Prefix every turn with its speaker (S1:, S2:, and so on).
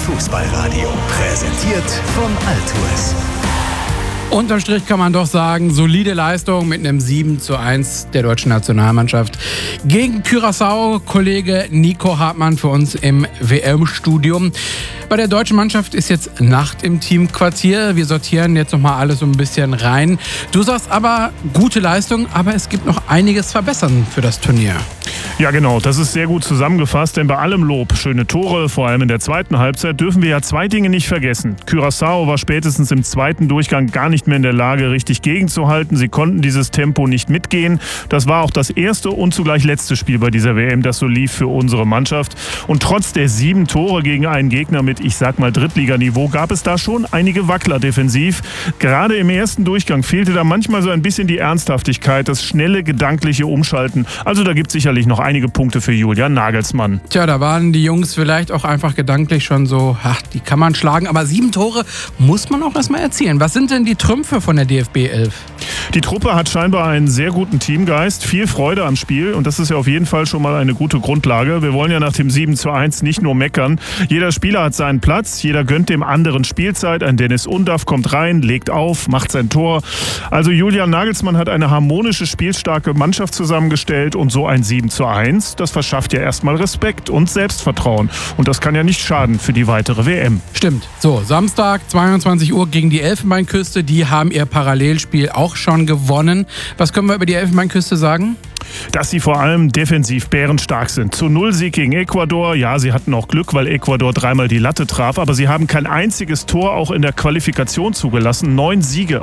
S1: Fußballradio. Präsentiert von Altues.
S2: Unterm Strich kann man doch sagen, solide Leistung mit einem 7:1 der deutschen Nationalmannschaft gegen Curaçao. Kollege Nico Hartmann für uns im WM-Studium. Bei der deutschen Mannschaft ist jetzt Nacht im Teamquartier. Wir sortieren jetzt nochmal alles so ein bisschen rein. Du sagst aber, gute Leistung, aber es gibt noch einiges verbessern für das Turnier.
S3: Ja genau, das ist sehr gut zusammengefasst, denn bei allem Lob, schöne Tore, vor allem in der zweiten Halbzeit, dürfen wir ja zwei Dinge nicht vergessen. Curaçao war spätestens im zweiten Durchgang gar nicht mehr in der Lage, richtig gegenzuhalten. Sie konnten dieses Tempo nicht mitgehen. Das war auch das erste und zugleich letzte Spiel bei dieser WM, das so lief für unsere Mannschaft. Und trotz der 7 Tore gegen einen Gegner mit, ich sag mal, Drittliganiveau, gab es da schon einige Wackler defensiv. Gerade im ersten Durchgang fehlte da manchmal so ein bisschen die Ernsthaftigkeit, das schnelle, gedankliche Umschalten. Also da gibt es sicherlich noch einige Punkte für Julian Nagelsmann.
S2: Tja, da waren die Jungs vielleicht auch einfach gedanklich schon so, die kann man schlagen. Aber 7 Tore muss man auch erstmal erzielen. Was sind denn die Trümpfe von der DFB 11?
S3: Die Truppe hat scheinbar einen sehr guten Teamgeist, viel Freude am Spiel und das ist ja auf jeden Fall schon mal eine gute Grundlage. Wir wollen ja nach dem 7:1 nicht nur meckern. Jeder Spieler hat seinen Platz, jeder gönnt dem anderen Spielzeit. Ein Dennis Undaff kommt rein, legt auf, macht sein Tor. Also Julian Nagelsmann hat eine harmonische, spielstarke Mannschaft zusammengestellt und so ein 7:1, das verschafft ja erstmal Respekt und Selbstvertrauen. Und das kann ja nicht schaden für die weitere WM.
S2: Stimmt. So, Samstag, 22 Uhr gegen die Elfenbeinküste. Die haben ihr Parallelspiel auch schon gewonnen. Was können wir über die Elfenbeinküste sagen?
S3: Dass sie vor allem defensiv bärenstark sind. Zu 0-Sieg gegen Ecuador. Ja, sie hatten auch Glück, weil Ecuador 3-mal die Latte traf. Aber sie haben kein einziges Tor auch in der Qualifikation zugelassen. 9 Siege